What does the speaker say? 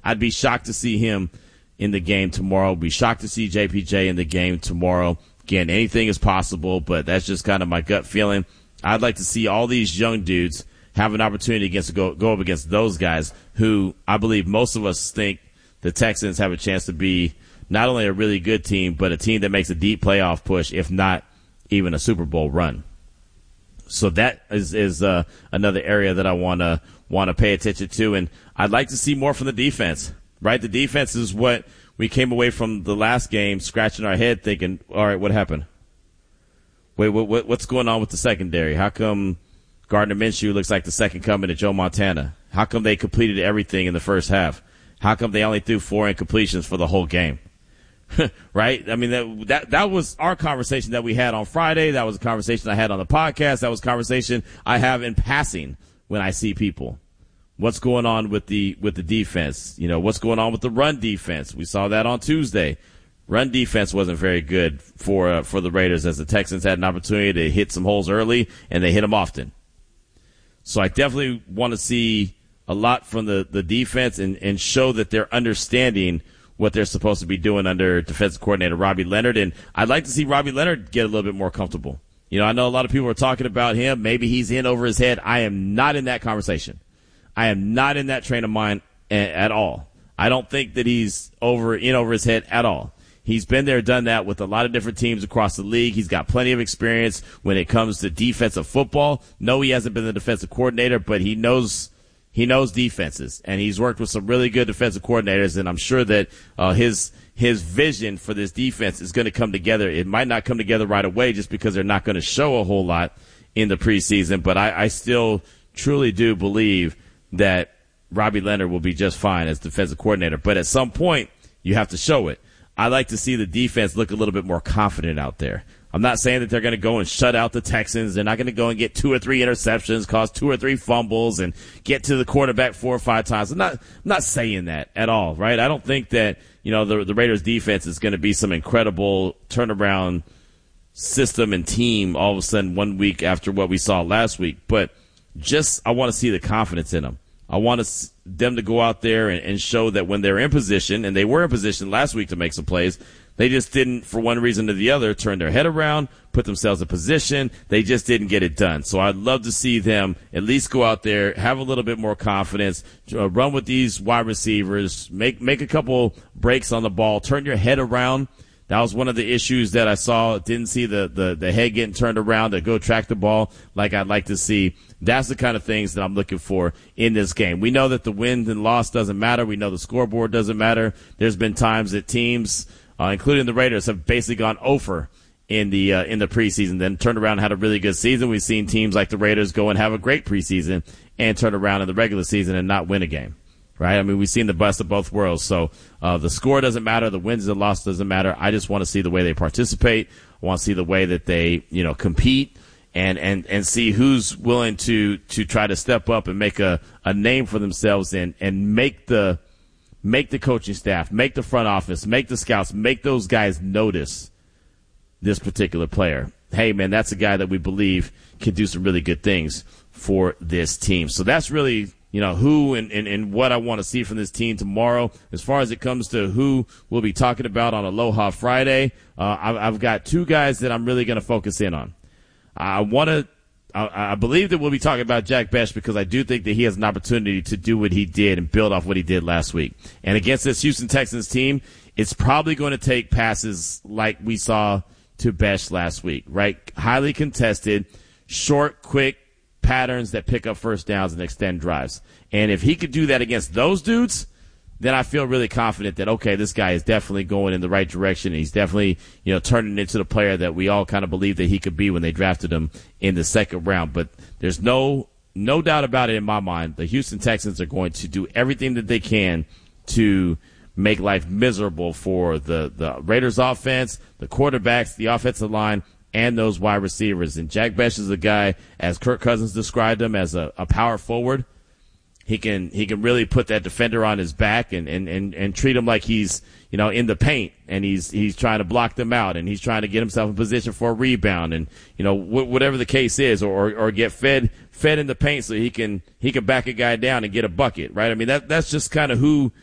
I'd be shocked to see him in the game tomorrow. Be shocked to see JPJ in the game tomorrow. Again, anything is possible, but that's just kind of my gut feeling. I'd like to see all these young dudes have an opportunity go up against those guys who I believe most of us think the Texans have a chance to be not only a really good team, but a team that makes a deep playoff push, if not even a Super Bowl run. So that is another area that I want to pay attention to, and I'd like to see more from the defense. Right, the defense is what we came away from the last game scratching our head, thinking, "All right, what happened? Wait, what's going on with the secondary? How come Gardner Minshew looks like the second coming of Joe Montana? How come they completed everything in the first half? How come they only threw 4 incompletions for the whole game?" Right? I mean, that was our conversation that we had on Friday. That was a conversation I had on the podcast. That was a conversation I have in passing when I see people. What's going on with the defense? You know, what's going on with the run defense? We saw that on Tuesday. Run defense wasn't very good for the Raiders, as the Texans had an opportunity to hit some holes early, and they hit them often. So I definitely want to see a lot from the defense and show that they're understanding what they're supposed to be doing under defensive coordinator Robbie Leonard. And I'd like to see Robbie Leonard get a little bit more comfortable. You know, I know a lot of people are talking about him. Maybe he's in over his head. I am not in that conversation. I am not in that train of mind at all. I don't think that he's over his head at all. He's been there, done that with a lot of different teams across the league. He's got plenty of experience when it comes to defensive football. No, he hasn't been the defensive coordinator, but he knows defenses, and he's worked with some really good defensive coordinators, and I'm sure that his vision for this defense is going to come together. It might not come together right away just because they're not going to show a whole lot in the preseason, but I still truly do believe that Robbie Leonard will be just fine as defensive coordinator. But at some point, you have to show it. I like to see the defense look a little bit more confident out there. I'm not saying that they're going to go and shut out the Texans. They're not going to go and get 2 or 3 interceptions, cause 2 or 3 fumbles, and get to the quarterback 4 or 5 times. I'm not saying that at all, right? I don't think that, you know, the Raiders defense is going to be some incredible turnaround system and team all of a sudden 1 week after what we saw last week. But I want to see the confidence in them. I want them to go out there and show that when they're in position, and they were in position last week to make some plays, they just didn't, for one reason or the other, turn their head around, put themselves in position. They just didn't get it done. So I'd love to see them at least go out there, have a little bit more confidence, run with these wide receivers, make a couple breaks on the ball, turn your head around. That was one of the issues that I saw. Didn't see the head getting turned around to go track the ball like I'd like to see. That's the kind of things that I'm looking for in this game. We know that the win and loss doesn't matter. We know the scoreboard doesn't matter. There's been times that teams, including the Raiders, have basically gone over in the preseason, then turned around and had a really good season. We've seen teams like the Raiders go and have a great preseason and turn around in the regular season and not win a game. Right? I mean, we've seen the best of both worlds. So the score doesn't matter. The wins and loss doesn't matter. I just want to see the way they participate. I want to see the way that they, you know, compete and see who's willing to try to step up and make a name for themselves and make the coaching staff, make the front office, make the scouts, make those guys notice this particular player. Hey, man, that's a guy that we believe can do some really good things for this team. So that's really, you know, who and what I want to see from this team tomorrow. As far as it comes to who we'll be talking about on Aloha Friday, I've got 2 guys that I'm really going to focus in on. I believe that we'll be talking about Jack Bech because I do think that he has an opportunity to do what he did and build off what he did last week. And against this Houston Texans team, it's probably going to take passes like we saw to Bech last week, right? Highly contested, short, quick patterns that pick up first downs and extend drives. And if he could do that against those dudes, then I feel really confident that, okay, this guy is definitely going in the right direction. And he's definitely, you know, turning into the player that we all kind of believed that he could be when they drafted him in the 2nd round. But there's no doubt about it in my mind. The Houston Texans are going to do everything that they can to make life miserable for the Raiders offense, the quarterbacks, the offensive line, and those wide receivers. And Jack Bech is a guy, as Kirk Cousins described him, as a power forward. He can really put that defender on his back and treat him like he's, you know, in the paint, and he's trying to block them out, and he's trying to get himself in position for a rebound, and, you know, whatever the case is, or get fed in the paint so he can back a guy down and get a bucket, right? I mean, that's just kind of who